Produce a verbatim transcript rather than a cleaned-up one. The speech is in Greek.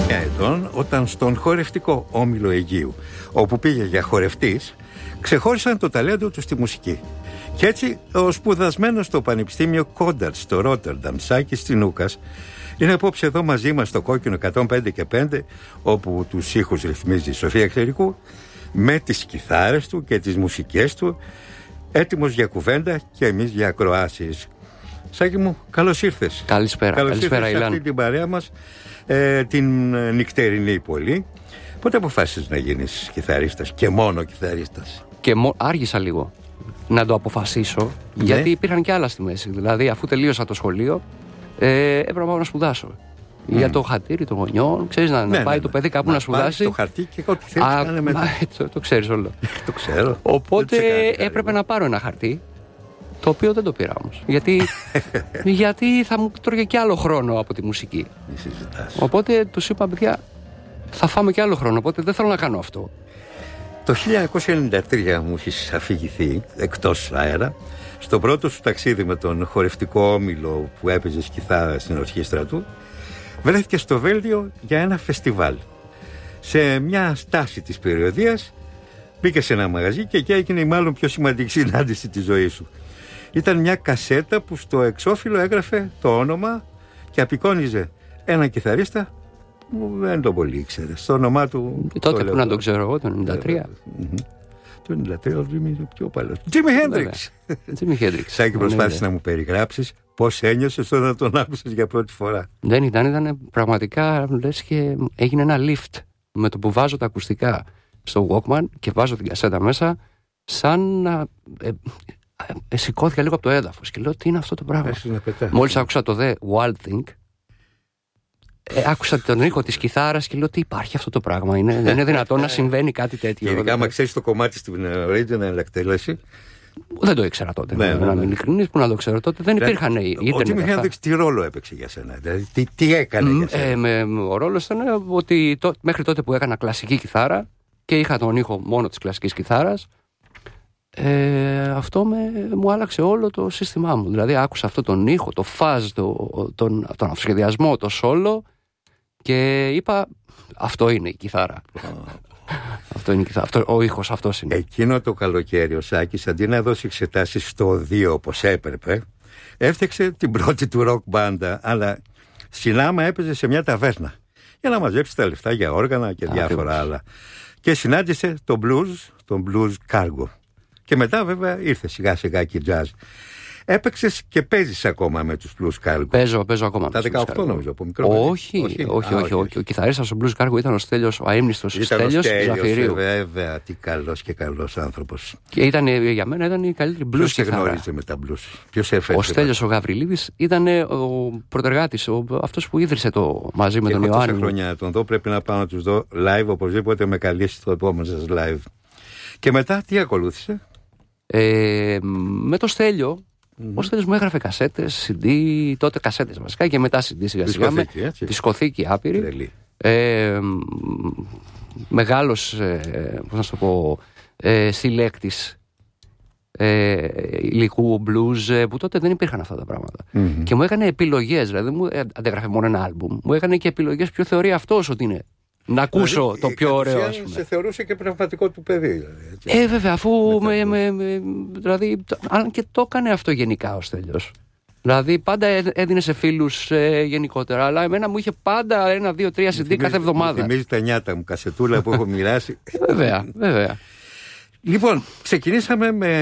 δεκαεννιά ετών, όταν στον χορευτικό Όμιλο Αιγείου, όπου πήγε για χορευτής, ξεχώρισαν το ταλέντο του στη μουσική. Και έτσι ο σπουδασμένος στο Πανεπιστήμιο Κόνταρτ στο Ρότερνταμ, Σάκης Τσινούκας, είναι απόψε εδώ μαζί μας στο Κόκκινο εκατόν πέντε και πέντε, όπου τους ήχους ρυθμίζει η Σοφία Ξερικού, με τις κιθάρες του και τις μουσικές του, έτοιμος για κουβέντα και εμείς για ακροάσεις. Σάκη μου, καλώς ήρθες. Καλησπέρα. Καλώς Καλησπέρα, ήρθες σε αυτή την παρέα μας, ε, την νυχτερινή πολύ. Πότε αποφάσισες να γίνεις κιθαρίστας και μόνο κιθαρίστας? Και μο... άργησα λίγο να το αποφασίσω, ναι. Γιατί υπήρχαν και άλλα στη μέση. Δηλαδή, αφού τελείωσα το σχολείο, ε, έπρεπε να πάω να σπουδάσω. Mm. Για το χατήρι των γονιών, ξέρεις, να, ναι, να πάει ναι, το παιδί κάπου να, να σπουδάσει. Το χαρτί και ό,τι θέλεις να κάνει μετά. Το, το ξέρεις όλο. Το ξέρω. Οπότε έπρεπε να πάρω ένα χαρτί, το οποίο δεν το πήρα όμως. Γιατί, γιατί θα μου τρώγε και άλλο χρόνο από τη μουσική. Οπότε τους είπα, παιδιά, θα φάμε και άλλο χρόνο. Οπότε δεν θέλω να κάνω αυτό. Το χίλια εννιακόσια ενενήντα τρία μου έχεις αφηγηθεί εκτός αέρα στο πρώτο σου ταξίδι με τον χορευτικό όμιλο που έπαιζες κιθάρα στην ορχήστρα του. Βρέθηκε στο Βέλγιο για ένα φεστιβάλ. Σε μια στάση της περιοδίας μπήκε σε ένα μαγαζί και εκεί έγινε η μάλλον πιο σημαντική συνάντηση της ζωής σου. Ήταν μια κασέτα που στο εξώφυλλο έγραφε το όνομα και απεικόνιζε έναν κιθαρίστα που δεν τον πολύ ήξερε. Στο όνομά του. Και τότε που να το ξέρω εγώ, το ενενήντα τρία. Το ενενήντα τρία, ο Τζίμι είναι πιο παλαιός. Τζίμι Χέντριξ. Τζίμι Χέντριξ. Σάκη, προσπάθησε να μου περιγράψεις πώς ένιωσες όταν τον άκουσες για πρώτη φορά? Δεν ήταν, ήταν πραγματικά, λες, και έγινε ένα lift με το που βάζω τα ακουστικά στο Walkman και βάζω την κασέτα μέσα, σαν να. Ε, ε, σηκώθηκα λίγο από το έδαφος και λέω, τι είναι αυτό το πράγμα. Μόλις άκουσα το The Wild Thing, ε, άκουσα τον ήχο της κιθάρας και λέω, τι υπάρχει αυτό το πράγμα. Είναι, δεν είναι δυνατόν να συμβαίνει κάτι τέτοιο. Ειδικά άμα ξέρεις το κομμάτι στην original εκτέλεση. Δεν το ήξερα τότε. Ναι, να είμαι ειλικρινής, που να το ξέρω τότε. Δεν δηλαδή, υπήρχαν ίντερνετ. Ο Τζίμι Χέντριξ τι ρόλο έπαιξε για σένα? Δηλαδή, τι, τι έκανε για σένα? Ε, με, ο ρόλος ήταν ότι το, μέχρι τότε που έκανα κλασική κιθάρα και είχα τον ήχο μόνο της κλασικής κιθάρας, ε, αυτό με, μου άλλαξε όλο το σύστημά μου. Δηλαδή άκουσα αυτό τον ήχο, το fuzz, το, τον, τον αυτοσχεδιασμό, το solo και είπα, αυτό είναι η κιθάρα. Αυτό είναι, αυτό, ο ήχος αυτός είναι. Εκείνο το καλοκαίρι ο Σάκης, αντί να δώσει εξετάσεις στο δύο όπως έπρεπε, έφτιαξε την πρώτη του ροκ μπάντα, αλλά συνάμα έπαιζε σε μια ταβέρνα για να μαζέψει τα λεφτά για όργανα και διάφορα Α, άλλα. Και συνάντησε τον blues, τον blues Cargo. Και μετά βέβαια ήρθε σιγά σιγά και jazz. Έπαιξες και παίζεις ακόμα με τους Blues Cargo? Παίζω, παίζω ακόμα. Τα δεκαοκτώ νομίζω, από μικρό. Όχι, όχι, όχι, όχι, όχι. Ο κιθαρίστας στο Blues Cargo ήταν ο Στέλιος, ο αείμνηστος Στέλιος Ζαφυρίου. Βέβαια, τι καλός και καλός άνθρωπος. Και ήταν, για μένα ήταν η καλύτερη blues κιθάρα. Ποιος σε κιθάρα. γνώριζε με τα blues? Ποιος έφερε? Ο Στέλιος ο Γαβριλίδης ήταν ο πρωτεργάτης, ο, αυτός που ίδρυσε το μαζί με και τον Ιωάννη. Τόσα χρόνια να τον δω, πρέπει να πάω να τους δω live, οπωσδήποτε με καλέσει το επόμενο σας live. Και μετά τι ακολούθησε? Ε, με το Στέλιο. Mm-hmm. Ο Στέλιος μου έγραφε κασέτες, σι ντι, τότε κασέτες βασικά και μετά σι ντι σιγά σιγά. Δισκοθήκη άπειρη. Ε, μεγάλος, ε, πώς να σου το πω, ε, συλλέκτης ε, υλικού blues, που τότε δεν υπήρχαν αυτά τα πράγματα. Mm-hmm. Και μου έκανε επιλογές, δηλαδή μου ε, αντέγραφε μόνο ένα άλμπουμ. Μου έκανε και επιλογές ποιο θεωρεί αυτός ότι είναι. Να ακούσω δηλαδή, το πιο ωραίο, ας πούμε. Σε θεωρούσε και πνευματικό του παιδί. Δηλαδή, ε, βέβαια, αφού. Με, με, με, δηλαδή, αν και το έκανε αυτό γενικά ο Στέλιος. Δηλαδή, πάντα έδινε σε φίλους ε, γενικότερα. Αλλά εμένα μου είχε πάντα ένα, δύο, τρία σι ντι κάθε εβδομάδα. Θυμίζει τα νιάτα μου, κασετούλα που έχω μοιράσει. Βέβαια, βέβαια. Λοιπόν, ξεκινήσαμε με